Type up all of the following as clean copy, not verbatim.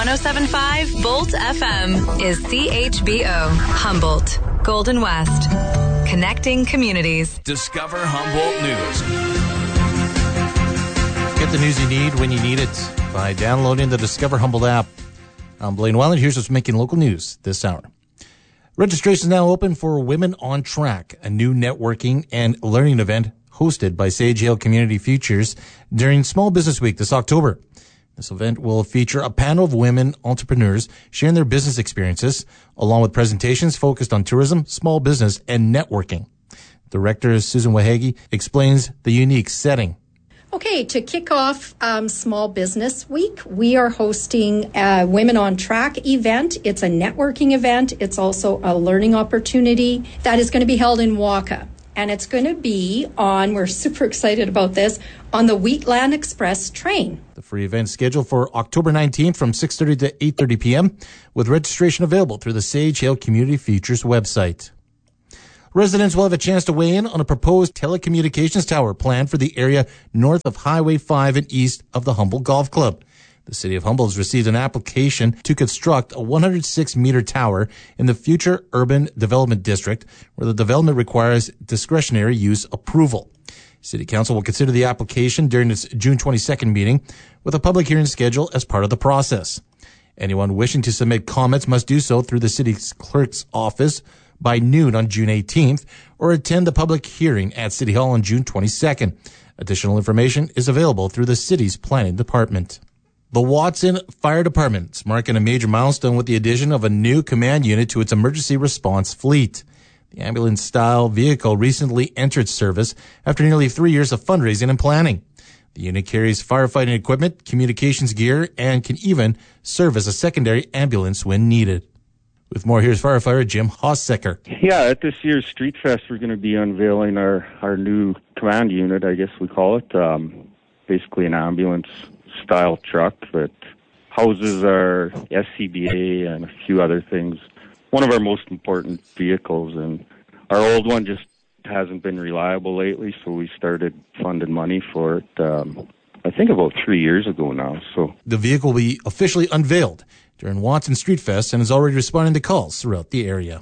107.5 Bolt FM is CHBO, Humboldt, Golden West. Connecting communities. Discover Humboldt News. Get the news you need when you need it by downloading the Discover Humboldt app. I'm Blaine Weiland. Here's what's making local news this hour. Registration is now open for Women on Track, a new networking and learning event hosted by Sage Hill Community Futures during Small Business Week this October. This event will feature a panel of women entrepreneurs sharing their business experiences, along with presentations focused on tourism, small business, and networking. Director Susan Wahegi explains the unique setting. Okay, to kick off Small Business Week, we are hosting a Women on Track event. It's a networking event. It's also a learning opportunity that is going to be held in Waka. And it's going to be on, we're super excited about this, on the Wheatland Express train. The free event scheduled for October 19th from 6:30 to 8:30 p.m. with registration available through the Sage Hill Community Futures website. Residents will have a chance to weigh in on a proposed telecommunications tower planned for the area north of Highway 5 and east of the Humboldt Golf Club. The City of Humboldt has received an application to construct a 106-meter tower in the future urban development district, where the development requires discretionary use approval. City Council will consider the application during its June 22nd meeting, with a public hearing scheduled as part of the process. Anyone wishing to submit comments must do so through the City Clerk's office by noon on June 18th, or attend the public hearing at City Hall on June 22nd. Additional information is available through the City's Planning Department. The Watson Fire Department is marking a major milestone with the addition of a new command unit to its emergency response fleet. The ambulance-style vehicle recently entered service after nearly 3 years of fundraising and planning. The unit carries firefighting equipment, communications gear, and can even serve as a secondary ambulance when needed. With more, here's firefighter Jim Hossecker. Yeah, at this year's Street Fest, we're going to be unveiling our new command unit, I guess we call it. Basically an ambulance-style truck that houses our SCBA and a few other things. One of our most important vehicles, and our old one just hasn't been reliable lately, so we started funding money for it, I think about 3 years ago now. So the vehicle will be officially unveiled during Watson Street Fest and is already responding to calls throughout the area.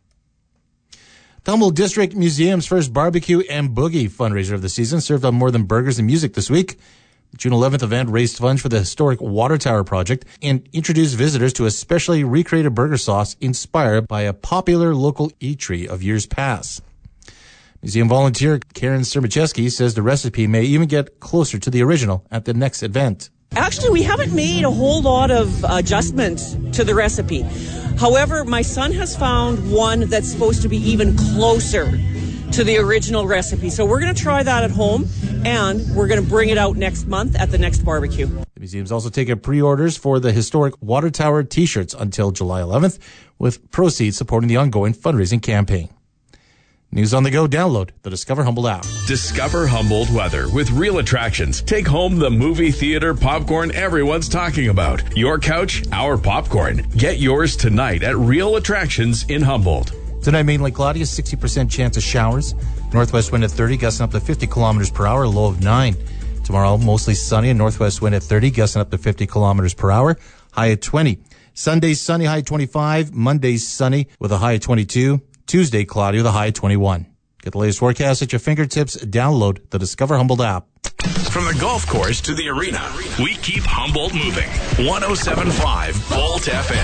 The Humboldt District Museum's first barbecue and boogie fundraiser of the season served on more than burgers and music this week. The June 11th event raised funds for the historic Water Tower project and introduced visitors to a specially recreated burger sauce inspired by a popular local eatery of years past. Museum volunteer Karen Sermacheski says the recipe may even get closer to the original at the next event. Actually, we haven't made a whole lot of adjustments to the recipe. However, my son has found one that's supposed to be even closer to the original recipe. So we're going to try that at home, and we're going to bring it out next month at the next barbecue. The museum's also taking pre-orders for the historic Water Tower t-shirts until July 11th, with proceeds supporting the ongoing fundraising campaign. News on the go. Download the Discover Humboldt app. Discover Humboldt weather with Real Attractions. Take home the movie theater popcorn everyone's talking about. Your couch, our popcorn. Get yours tonight at Real Attractions in Humboldt. Tonight, mainly cloudy, a 60% chance of showers. Northwest wind at 30, gusting up to 50 kilometers per hour, low of 9. Tomorrow, mostly sunny, and northwest wind at 30, gusting up to 50 kilometers per hour, high at 20. Sunday, sunny, high at 25. Monday, sunny with a high at 22. Tuesday, cloudy with a high of 21. Get the latest forecast at your fingertips. Download the Discover Humboldt app. From the golf course to the arena, we keep Humboldt moving. 107.5 Bolt FM.